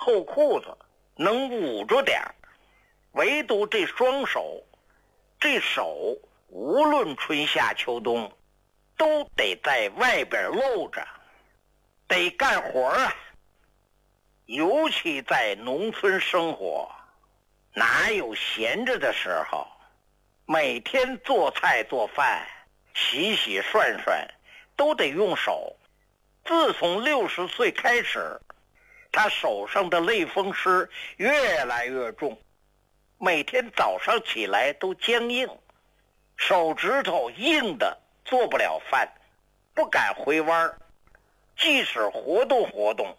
后裤子能捂住点儿，唯独这双手，这手无论春夏秋冬都得在外边露着，得干活啊。尤其在农村生活，哪有闲着的时候？每天做菜做饭，洗洗涮涮都得用手。自从60岁开始，他手上的类风湿越来越重，每天早上起来都僵硬，手指头硬的做不了饭，不敢回弯，即使活动活动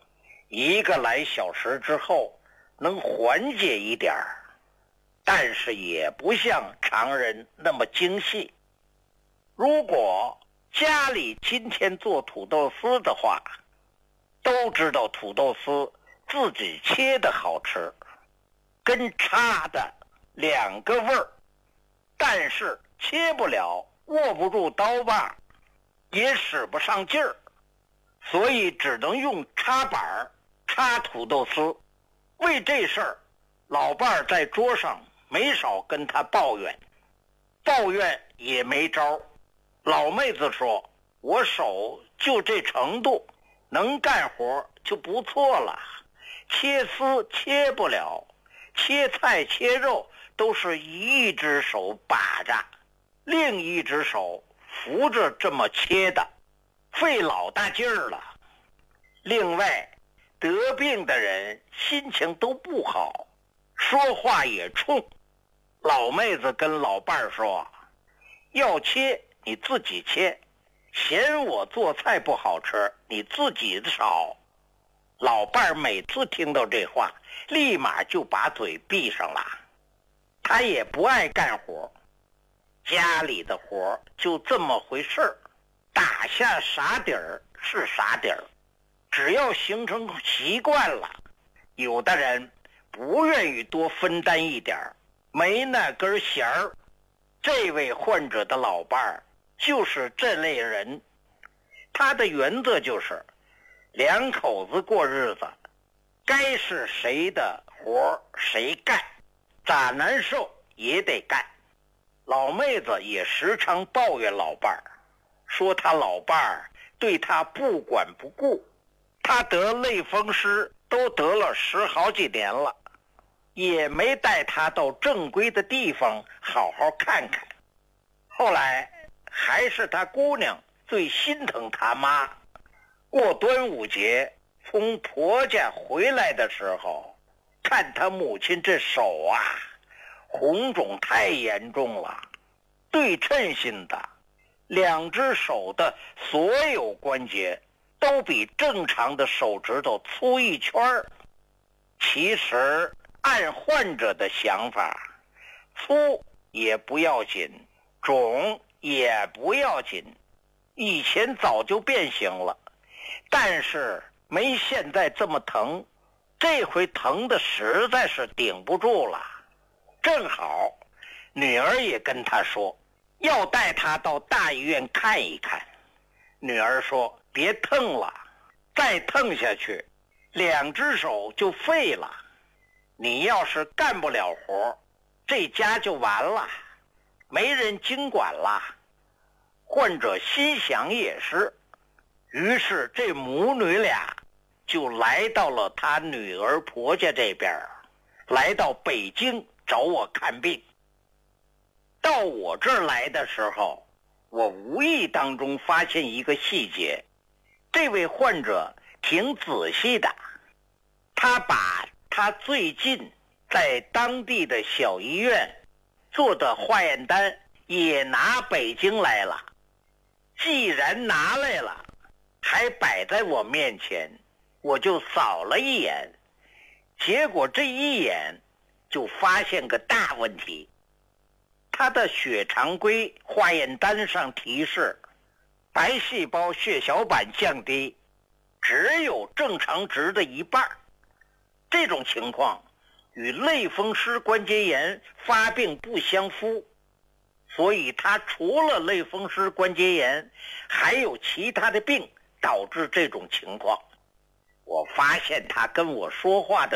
1个来小时之后能缓解一点儿，但是也不像常人那么精细。如果家里今天做土豆丝的话，都知道土豆丝自己切的好吃，跟插的2个味儿，但是切不了，握不住刀把，也使不上劲儿，所以只能用插板插土豆丝。为这事儿，老伴儿在桌上没少跟他抱怨也没招。老妹子说，我手就这程度，能干活就不错了，切丝切不了，切菜切肉都是一只手把着，另一只手扶着这么切的，费老大劲儿了。另外，得病的人心情都不好，说话也冲。老妹子跟老伴儿说，要切你自己切，嫌我做菜不好吃，你自己炒。老伴儿每次听到这话，立马就把嘴闭上了。他也不爱干活，家里的活就这么回事儿，打下啥底儿是啥底儿，只要形成习惯了。有的人不愿意多分担一点儿，没那根弦儿。这位患者的老伴儿就是这类人，他的原则就是2口子过日子，该是谁的活谁干，咋难受也得干。老妹子也时常抱怨老伴儿，说他老伴儿对他不管不顾，他得类风湿都得了10好几年了，也没带他到正规的地方好好看看。后来还是他姑娘最心疼他妈。过端午节从婆家回来的时候，看他母亲这手啊，红肿太严重了，对称性的，2只手的所有关节都比正常的手指头粗一圈儿。其实按患者的想法，粗也不要紧，肿也不要紧，以前早就变形了，但是没现在这么疼，这回疼的实在是顶不住了。正好女儿也跟他说，要带他到大医院看一看。女儿说，别疼了，再疼下去2只手就废了，你要是干不了活，这家就完了，没人经管了。患者心想也是，于是这母女俩就来到了他女儿婆家这边，来到北京找我看病。到我这儿来的时候，我无意当中发现一个细节，这位患者挺仔细的，他把他最近在当地的小医院做的化验单也拿北京来了。既然拿来了，还摆在我面前，我就扫了一眼，结果这一眼就发现个大问题。他的血常规化验单上提示，白细胞血小板降低，只有正常值的1半。这种情况与类风湿关节炎发病不相符，所以他除了类风湿关节炎，还有其他的病导致这种情况。我发现他跟我说话的